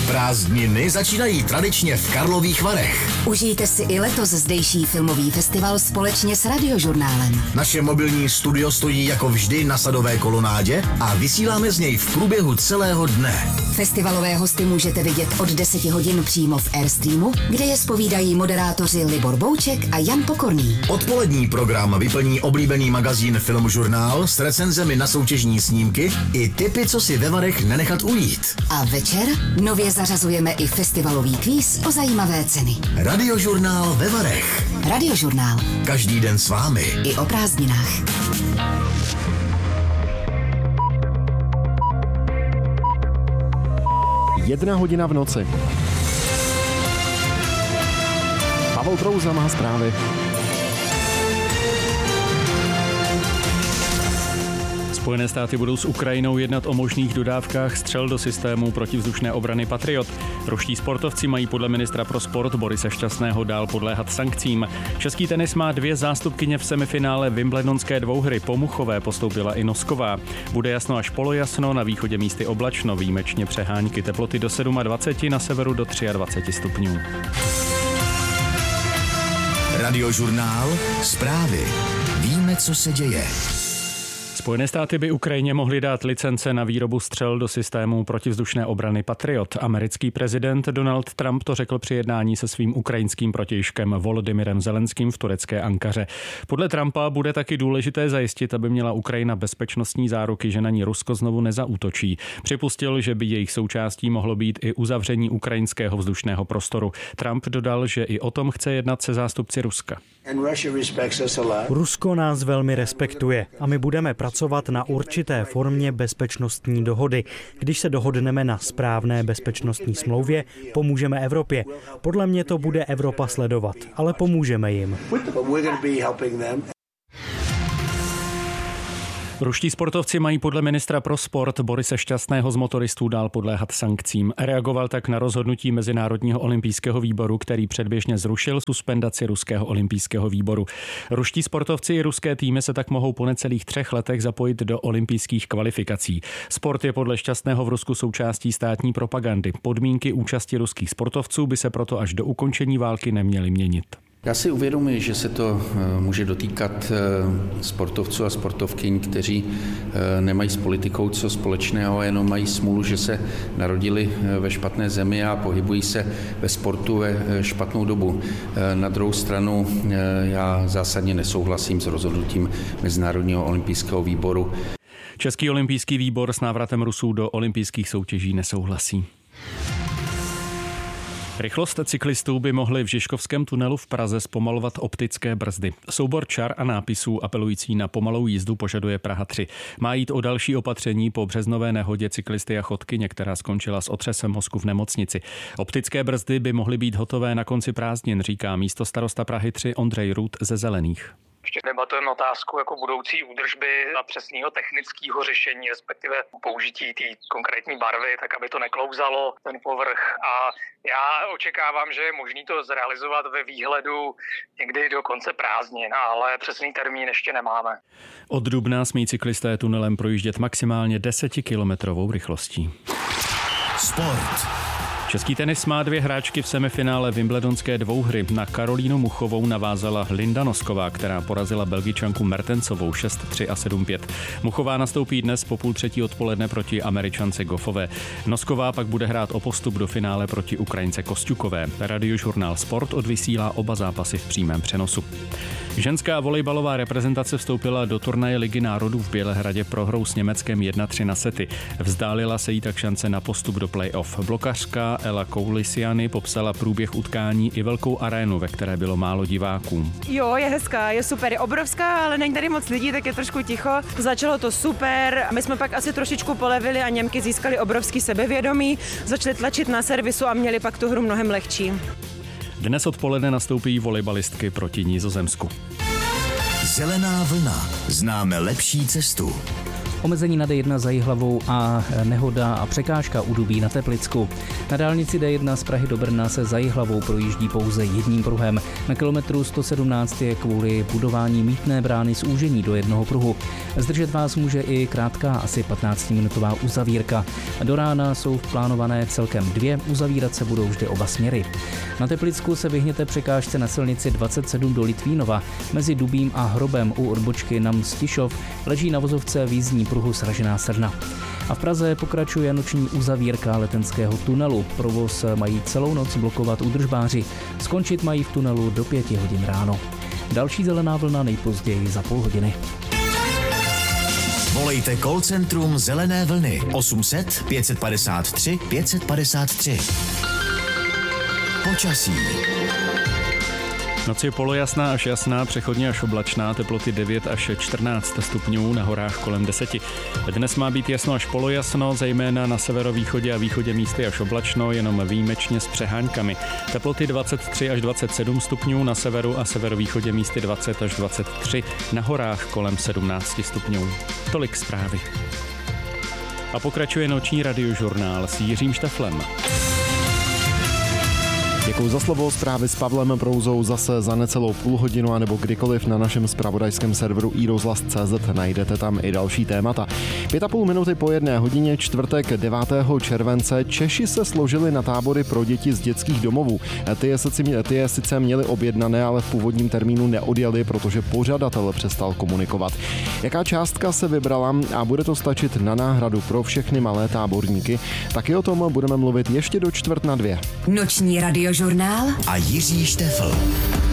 Prázdniny začínají tradičně v Karlových Varech. Užijte si i letos zdejší filmový festival společně s Radiožurnálem. Naše mobilní studio stojí jako vždy na Sadové kolonádě a vysíláme z něj v průběhu celého dne. Festivalové hosty můžete vidět od 10 hodin přímo v Airstreamu, kde je zpovídají moderátoři Libor Bouček a Jan Pokorný. Odpolední program vyplní oblíbený magazín Filmžurnál s recenzemi na soutěžní snímky i tipy, co si ve Varech nenechat ujít. A večer nově zařazujeme i festivalový kvíz o zajímavé ceny. Radiožurnál ve Varech. Radiožurnál. Každý den s vámi. I o prázdninách. Jedna hodina v noci. Pavel Trouza má zprávy. Spojené státy budou s Ukrajinou jednat o možných dodávkách střel do systému protivzdušné obrany Patriot. Ruští sportovci mají podle ministra pro sport Borise Šťastného dál podléhat sankcím. Český tenis má 2 zástupkyně v semifinále wimbledonské dvouhry. Po Muchové postoupila i Nosková. Bude jasno až polojasno, na východě místy oblačno, výjimečně přehánky, teploty do 27, na severu do 23 stupňů. Radiožurnál, zprávy. Víme, co se děje. Spojené státy by Ukrajině mohly dát licence na výrobu střel do systému protivzdušné obrany Patriot. Americký prezident Donald Trump to řekl při jednání se svým ukrajinským protějškem Volodymyrem Zelenským v turecké Ankaře. Podle Trumpa bude taky důležité zajistit, aby měla Ukrajina bezpečnostní záruky, že na ní Rusko znovu nezaútočí. Připustil, že by jejich součástí mohlo být i uzavření ukrajinského vzdušného prostoru. Trump dodal, že i o tom chce jednat se zástupci Ruska. Rusko nás velmi respektuje a my budeme pracovat na určité formě bezpečnostní dohody. Když se dohodneme na správné bezpečnostní smlouvě, pomůžeme Evropě. Podle mě to bude Evropa sledovat, ale pomůžeme jim. Ruští sportovci mají podle ministra pro sport Borise Šťastného z motoristů dál podléhat sankcím. Reagoval tak na rozhodnutí Mezinárodního olympijského výboru, který předběžně zrušil suspendaci Ruského olympijského výboru. Ruští sportovci i ruské týmy se tak mohou po necelých 3 letech zapojit do olympijských kvalifikací. Sport je podle Šťastného v Rusku součástí státní propagandy. Podmínky účasti ruských sportovců by se proto až do ukončení války neměly měnit. Já si uvědomuji, že se to může dotýkat sportovců a sportovkyň, kteří nemají s politikou co společného, jenom mají smůlu, že se narodili ve špatné zemi a pohybují se ve sportu ve špatnou dobu. Na druhou stranu já zásadně nesouhlasím s rozhodnutím Mezinárodního olympijského výboru. Český olympijský výbor s návratem Rusů do olympijských soutěží nesouhlasí. Rychlost cyklistů by mohly v Žižkovském tunelu v Praze zpomalovat optické brzdy. Soubor čar a nápisů apelující na pomalou jízdu požaduje Praha 3. Má jít o další opatření po březnové nehodě cyklisty a chodkyně, která skončila s otřesem mozku v nemocnici. Optické brzdy by mohly být hotové na konci prázdnin, říká místostarosta Prahy 3 Ondřej Růd ze Zelených. Ještě debatujeme otázku jako budoucí údržby a přesného technického řešení, respektive použití té konkrétní barvy, tak aby to neklouzalo ten povrch. A já očekávám, že je možné to zrealizovat ve výhledu někdy do konce prázdnin, ale přesný termín ještě nemáme. Od dubna smí cyklisté tunelem projíždět maximálně 10kilometrovou rychlostí. Sport. Český tenis má 2 hráčky v semifinále wimbledonské dvouhry. Na Karolínu Muchovou navázala Linda Nosková, která porazila Belgičanku Mertensovou 6-3 a 7-5. Muchová nastoupí dnes po 2:30 odpoledne proti Američance Goffové. Nosková pak bude hrát o postup do finále proti Ukrajince Kosťukové. Radiožurnál Sport odvysílá oba zápasy v přímém přenosu. Ženská volejbalová reprezentace vstoupila do turnaje Ligy národů v Bělehradě prohrou s Německem 1-3 na sety. Vzdálila se jí tak šance na postup do play-off. Blokařka Ela Koulisiany popsala průběh utkání i velkou arénu, ve které bylo málo diváků. Jo, je hezká, je super, je obrovská, ale není tady moc lidí, tak je trošku ticho. Začalo to super, my jsme pak asi trošičku polevili a Němky získali obrovský sebevědomí, začali tlačit na servisu a měli pak tu hru mnohem lehčí. Dnes odpoledne nastoupí volejbalistky proti Nizozemsku. Zelená vlna. Známe lepší cestu. Omezení na D1 za Jihlavou a nehoda a překážka u Dubí na Teplicku. Na dálnici D1 z Prahy do Brna se za Jihlavou projíždí pouze jedním pruhem. Na kilometru 117 je kvůli budování mýtné brány zúžení do jednoho pruhu. Zdržet vás může i krátká, asi 15-minutová uzavírka. Do rána jsou plánované celkem 2, uzavírat se budou vždy oba směry. Na Teplicku se vyhněte překážce na silnici 27 do Litvínova. Mezi Dubím a Hrobem u odbočky na Mstišov leží na vozovce v jízdní pruhu Sražená Srna. A v Praze pokračuje noční uzavírka Letenského tunelu. Provoz mají celou noc blokovat údržbáři. Skončit mají v tunelu do 5 hodin ráno. Další zelená vlna nejpozději za půl hodiny. Volejte call centrum Zelené vlny 800 553 553. Počasí. Noc je polojasná až jasná, přechodně až oblačná, teploty 9 až 14 stupňů, na horách kolem 10. Dnes má být jasno až polojasno, zejména na severovýchodě a východě místy až oblačno, jenom výjimečně s přeháňkami. Teploty 23 až 27 stupňů, na severu a severovýchodě místy 20 až 23, na horách kolem 17 stupňů. Tolik zprávy. A pokračuje noční radiožurnál s Jiřím Šteflem. Děkuji za slovo, zprávy s Pavlem Prouzou zase za necelou půl hodinu anebo kdykoliv na našem zpravodajském serveru iRozhlas.cz najdete tam i další témata. 5,5 minuty po 1 hodině čtvrtek 9. července Češi se složili na tábory pro děti z dětských domovů. Ty je sice měli objednané, ale v původním termínu neodjeli, protože pořadatel přestal komunikovat. Jaká částka se vybrala a bude to stačit na náhradu pro všechny malé táborníky? Taky o tom budeme mluvit ještě do 1:45. Noční radiožurnál a Jiří Štefl.